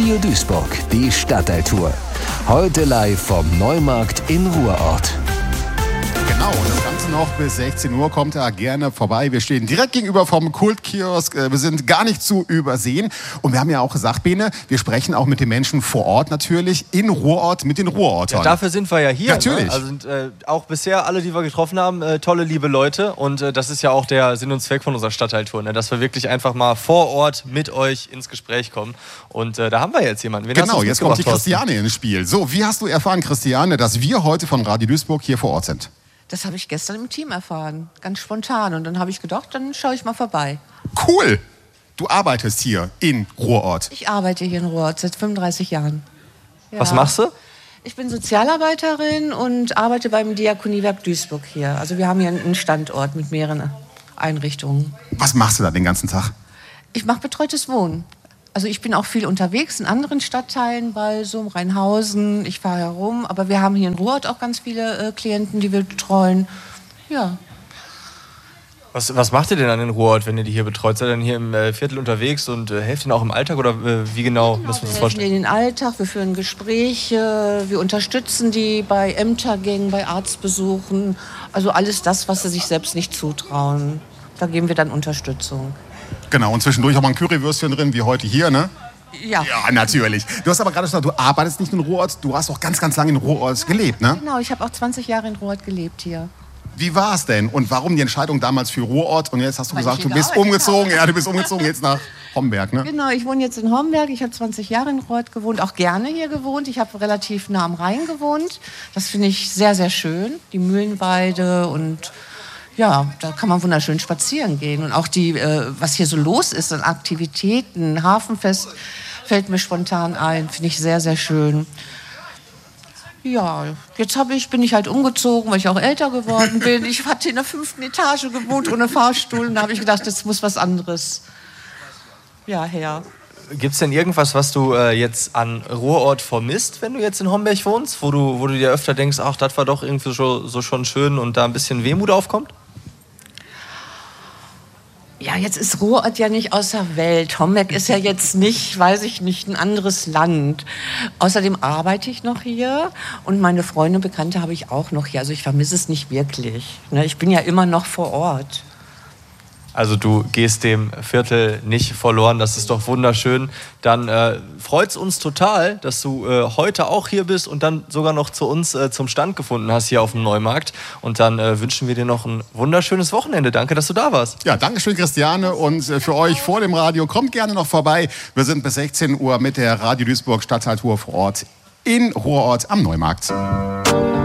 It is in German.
Radio Duisburg, die Stadtteiltour. Heute live vom Neumarkt in Ruhrort. Genau, und das Ganze noch bis 16 Uhr. Kommt da gerne vorbei. Wir stehen direkt gegenüber vom Kultkiosk. Wir sind gar nicht zu übersehen. Und wir haben ja auch gesagt, Bene, wir sprechen auch mit den Menschen vor Ort natürlich, in Ruhrort, mit den Ruhrortern. Ja, dafür sind wir ja hier. Natürlich. Ne? Also sind auch bisher alle, die wir getroffen haben, tolle, liebe Leute. Und das ist ja auch der Sinn und Zweck von unserer Stadtteiltour, ne? Dass wir wirklich einfach mal vor Ort mit euch ins Gespräch kommen. Und da haben wir jetzt jemanden. Wen genau, jetzt kommt die Christiane ins Spiel. So, wie hast du erfahren, Christiane, dass wir heute von Radio Duisburg hier vor Ort sind? Das habe ich gestern im Team erfahren, ganz spontan. Und dann habe ich gedacht, dann schaue ich mal vorbei. Cool! Du arbeitest hier in Ruhrort. Ich arbeite hier in Ruhrort seit 35 Jahren. Ja. Was machst du? Ich bin Sozialarbeiterin und arbeite beim Diakoniewerk Duisburg hier. Also wir haben hier einen Standort mit mehreren Einrichtungen. Was machst du da den ganzen Tag? Ich mache betreutes Wohnen. Also ich bin auch viel unterwegs in anderen Stadtteilen, Balsum, Rheinhausen. Ich fahre herum, aber wir haben hier in Ruhrort auch ganz viele Klienten, die wir betreuen. Ja. Was macht ihr denn dann in Ruhrort, wenn ihr die hier betreut? Seid ihr denn hier im Viertel unterwegs und helft ihnen auch im Alltag? Oder wie genau müssen wir uns das vorstellen? Wir helfen in den Alltag, wir führen Gespräche, wir unterstützen die bei Ämtergängen, bei Arztbesuchen. Also alles das, was sie sich selbst nicht zutrauen. Da geben wir dann Unterstützung. Genau, und zwischendurch auch mal ein Currywürstchen drin, wie heute hier, ne? Ja. Ja, natürlich. Du hast aber gerade gesagt, du arbeitest nicht in Ruhrort, du hast auch ganz, ganz lange in Ruhrort gelebt, ne? Genau, ich habe auch 20 Jahre in Ruhrort gelebt hier. Wie war es denn und warum die Entscheidung damals für Ruhrort? Und jetzt hast du Weil gesagt, ich du hier bist gearbeitet umgezogen. habe. Ja, du bist umgezogen jetzt nach Homberg, ne? Genau, ich wohne jetzt in Homberg. Ich habe 20 Jahre in Ruhrort gewohnt, auch gerne hier gewohnt. Ich habe relativ nah am Rhein gewohnt. Das finde ich sehr, sehr schön. Die Mühlenweide und ja, da kann man wunderschön spazieren gehen. Und auch die, was hier so los ist an Aktivitäten, Hafenfest fällt mir spontan ein, finde ich sehr, sehr schön. Ja, jetzt bin ich halt umgezogen, weil ich auch älter geworden bin. Ich hatte in der 5. Etage gewohnt ohne Fahrstuhl und da habe ich gedacht, jetzt muss was anderes her. Gibt es denn irgendwas, was du jetzt an Ruhrort vermisst, wenn du jetzt in Homberg wohnst? Wo du dir öfter denkst, ach, das war doch irgendwie so schon schön und da ein bisschen Wehmut aufkommt? Ja, jetzt ist Ruhrort ja nicht außer Welt. Homberg ist ja jetzt nicht, weiß ich nicht, ein anderes Land. Außerdem arbeite ich noch hier und meine Freunde und Bekannte habe ich auch noch hier. Also ich vermisse es nicht wirklich. Ich bin ja immer noch vor Ort. Also du gehst dem Viertel nicht verloren, das ist doch wunderschön. Dann freut es uns total, dass du heute auch hier bist und dann sogar noch zu uns zum Stand gefunden hast hier auf dem Neumarkt. Und dann wünschen wir dir noch ein wunderschönes Wochenende. Danke, dass du da warst. Ja, danke schön, Christiane. Und für euch vor dem Radio, kommt gerne noch vorbei. Wir sind bis 16 Uhr mit der Radio Duisburg Stadtteiltour vor Ort in Ruhrort am Neumarkt.